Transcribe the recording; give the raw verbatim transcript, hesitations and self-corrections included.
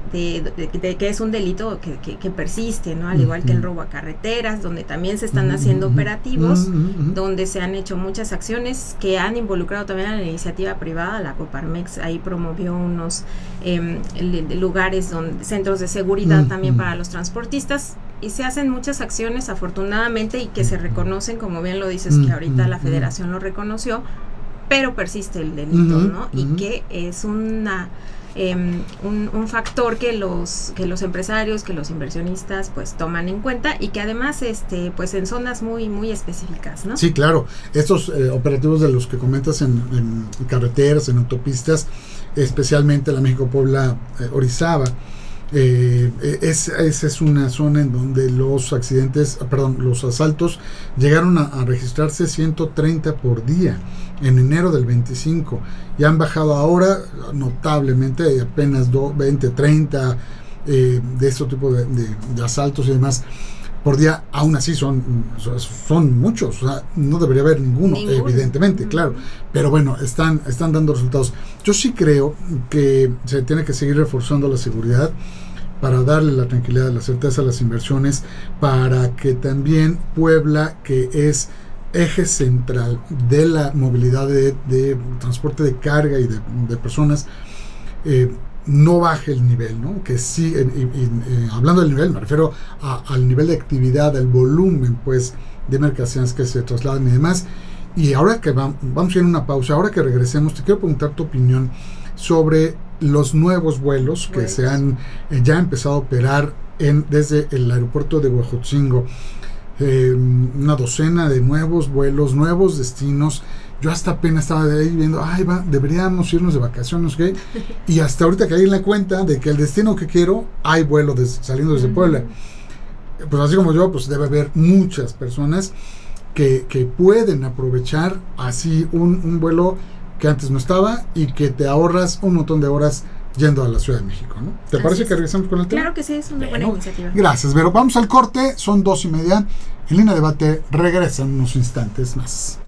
de, de, de que es un delito que, que, que persiste, ¿no? Al igual que el robo a carreteras, donde también se están haciendo operativos, donde se han hecho muchas acciones que han involucrado también a la iniciativa privada. La Coparmex ahí promovió unos eh, lugares, donde, centros de seguridad también para los transportistas, y se hacen muchas acciones afortunadamente y que se reconocen, como bien lo dices, que ahorita la federación lo reconoció, pero persiste el delito, uh-huh, ¿no? Uh-huh. Y que es una eh, un, un factor que los que los empresarios, que los inversionistas pues toman en cuenta, y que además este pues en zonas muy muy específicas, ¿no? Sí, claro. Estos eh, operativos de los que comentas en, en carreteras, en autopistas, especialmente la México-Puebla eh, Orizaba, Eh, es, esa es una zona en donde los accidentes, perdón, los asaltos llegaron a, a registrarse ciento treinta por día en enero del veinticinco, y han bajado ahora notablemente, apenas do, veinte, treinta eh, de este tipo de, de, de asaltos y demás por día. Aún así son, son muchos, o sea, no debería haber ninguno, ninguno. evidentemente, claro, pero bueno, están, están dando resultados. Yo sí creo que se tiene que seguir reforzando la seguridad para darle la tranquilidad, la certeza a las inversiones, para que también Puebla, que es eje central de la movilidad de, de transporte de carga y de, de personas, eh, no baje el nivel, ¿no? Que sí, eh, eh, eh, hablando del nivel, me refiero a, al nivel de actividad, al volumen, pues, de mercancías que se trasladan y demás. Y ahora que va, vamos a ir a una pausa, ahora que regresemos, te quiero preguntar tu opinión sobre los nuevos vuelos que pues. se han eh, ya empezado a operar en, desde el aeropuerto de Huejotzingo. Eh, una docena de nuevos vuelos, nuevos destinos. Yo hasta apenas estaba de ahí viendo, ay, va, deberíamos irnos de vacaciones, ¿ok? Y hasta ahorita caí en la cuenta de que el destino que quiero, hay vuelo des, saliendo desde uh-huh. Puebla. Pues así como yo, pues debe haber muchas personas que, que pueden aprovechar así un, un vuelo que antes no estaba, y que te ahorras un montón de horas yendo a la Ciudad de México, ¿no? ¿Te así parece es. que regresamos con el tema? Claro que sí, es una buena bueno, iniciativa. Gracias, Vero. Vamos al corte, son dos y media. En Línea Debate regresa en unos instantes más.